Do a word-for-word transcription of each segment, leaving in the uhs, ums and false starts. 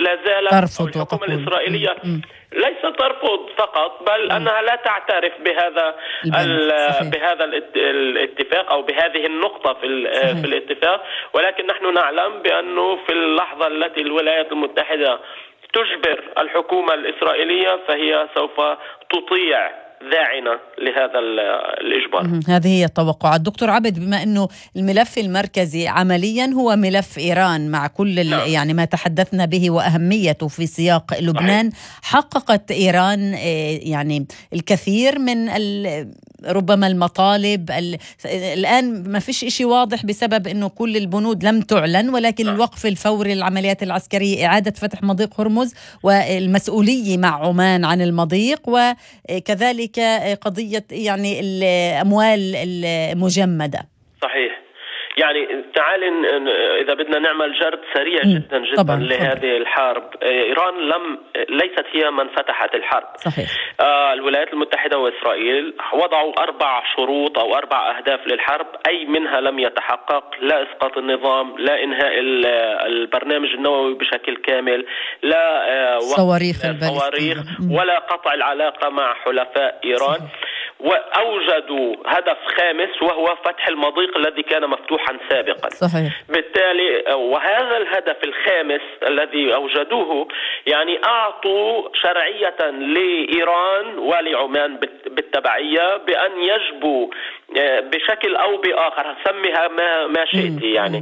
لا زالت ترفض الحكومة وتقول الإسرائيلية م- م- ليس ترفض فقط، بل أنها لا تعترف بهذا بهذا الاتفاق أو بهذه النقطة في صحيح. في الاتفاق. ولكن نحن نعلم بأنه في اللحظة التي الولايات المتحدة تجبر الحكومة الإسرائيلية فهي سوف تطيع ذاعنة لهذا الإجبار. هذه هي التوقعات. دكتور عبد، بما أنه الملف المركزي عمليا هو ملف إيران مع كل نعم. يعني ما تحدثنا به وأهميته في سياق لبنان، صحيح. حققت إيران يعني الكثير من ربما المطالب. الآن ما فيش إشي واضح بسبب أنه كل البنود لم تعلن، ولكن نعم. الوقف الفوري للعمليات العسكرية، إعادة فتح مضيق هرمز، والمسؤولية مع عمان عن المضيق، وكذلك قضية يعني الأموال المجمدة. صحيح. يعني تعال إذا بدنا نعمل جرد سريع جدا جدا طبعاً. لهذه الحرب، إيران لم ليست هي من فتحت الحرب. صحيح. آه الولايات المتحدة وإسرائيل وضعوا أربع شروط أو أربع أهداف للحرب، أي منها لم يتحقق: لا إسقاط النظام، لا إنهاء البرنامج النووي بشكل كامل، لا آه صواريخ الصواريخ، ولا قطع العلاقة مع حلفاء إيران. صحيح. وأوجدوا هدف خامس وهو فتح المضيق الذي كان مفتوحا سابقا. صحيح. بالتالي وهذا الهدف الخامس الذي أوجدوه يعني أعطوا شرعية لإيران ولعمان بالتبعية بأن يجبوا بشكل أو بآخر، سميها ما ما شئت، يعني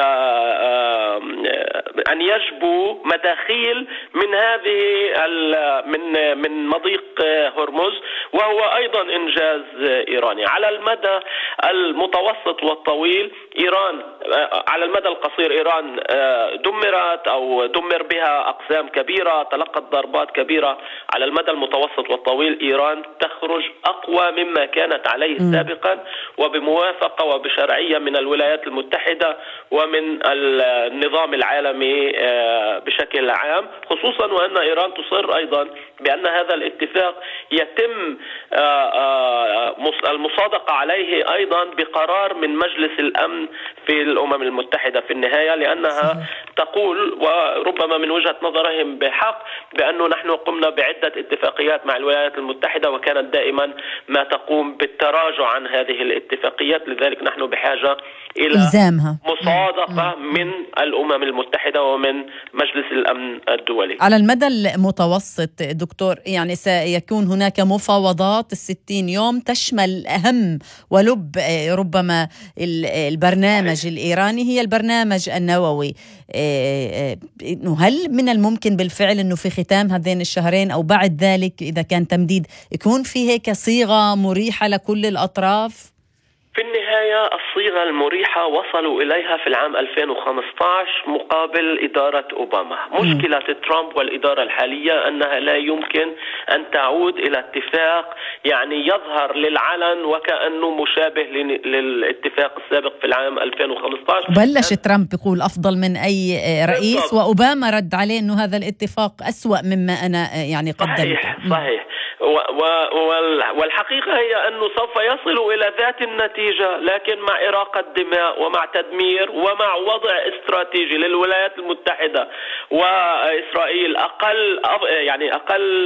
أن يجبوا مداخيل من هذه من من مضيق هرمز، وهو أيضا إنجاز إيراني. على المدى المتوسط والطويل إيران، على المدى القصير إيران دمرت أو دمر بها أقسام كبيرة، تلقت ضربات كبيرة. على المدى المتوسط والطويل إيران تخرج أقوى مما كانت عليه سابقا، وبموافقة وبشرعية من الولايات المتحدة ومن النظام العالمي بشكل عام، خصوصا وأن إيران تصر أيضا بأن هذا الاتفاق يتم المصادقة عليه أيضا بقرار من مجلس الأمن في الأمم المتحدة في النهاية، لأنها تقول وربما من وجهة نظرهم بحق بأنه نحن قمنا بعدة اتفاقيات مع الولايات المتحدة وكانت دائما ما تقوم بالتراجع عن هذه الاتفاقيات، لذلك نحن بحاجة إلى إلزامها. مصادقة من الأمم المتحدة ومن مجلس الأمن الدولي. على المدى المتوسط دكتور، يعني سيكون هناك مفاوضات الستين يوم تشمل أهم ولب ربما البرنامج الإيراني هي البرنامج النووي. هل من الممكن بالفعل أنه في ختام هذين الشهرين أو بعد ذلك إذا كان تمديد يكون في هيك صيغة مريحة لكل الأطراف؟ في النهاية الصيغة المريحة وصلوا إليها في العام ألفين وخمسة عشر مقابل إدارة أوباما. مشكلة ترامب والإدارة الحالية أنها لا يمكن أن تعود إلى اتفاق يعني يظهر للعلن وكأنه مشابه للاتفاق السابق في العام ألفين وخمسة عشر. بلش ترامب يقول أفضل من أي رئيس بالضبط. وأوباما رد عليه أنه هذا الاتفاق أسوأ مما أنا يعني قدمت. صحيح صحيح. والحقيقة هي أنه سوف يصلوا إلى ذات النتيجة، لكن مع إراقة دماء ومع تدمير ومع وضع استراتيجي للولايات المتحدة وإسرائيل أقل يعني أقل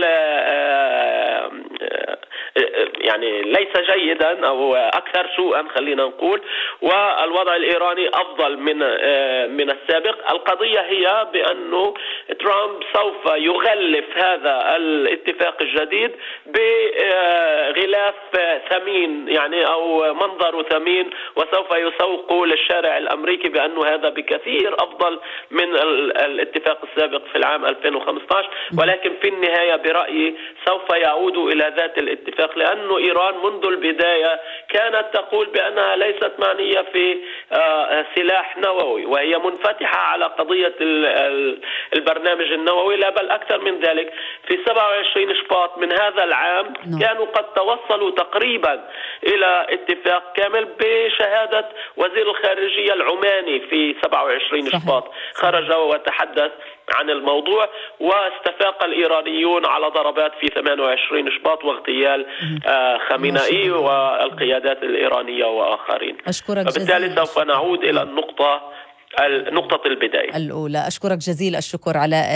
يعني ليس جيدا أو أكثر سوءا خلينا نقول، والوضع الإيراني أفضل من من السابق. القضية هي بأنه ترامب سوف يغلف هذا الاتفاق الجديد بغلاف ثمين يعني أو منظر ثمين، وسوف يسوق للشارع الأمريكي بأنه هذا بكثير أفضل من الاتفاق السابق في العام ألفين وخمسة عشر. ولكن في النهاية برأيي سوف يعود إلى ذات الاتفاق، لأنه إيران منذ البداية كانت تقول بأنها ليست معنية في سلاح نووي، وهي منفتحة على قضية البرنامج النووي. لا بل أكثر من ذلك، في سبعة وعشرين شباط من هذا العام كانوا قد توصلوا تقريبا إلى اتفاق كامل بشهادة وزير الخارجية العماني في سبعة وعشرين شباط، خرج وتحدث عن الموضوع، واستفاق الإيرانيون على ضربات في ثمانية وعشرين شباط واغتيال خامنئي والقيادات الإيرانية وآخرين. فبالتالي سوف نعود إلى النقطة نقطة البداية الأولى. أشكرك جزيل الشكر على